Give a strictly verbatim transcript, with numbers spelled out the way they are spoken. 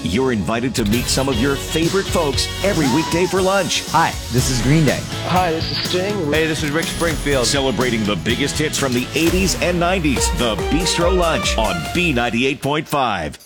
You're invited to meet some of your favorite folks every weekday for lunch. Hi, this is Green Day. Hi, this is Sting. Hey, this is Rick Springfield. Celebrating the biggest hits from the eighties and nineties. The Bistro Lunch on B ninety-eight point five.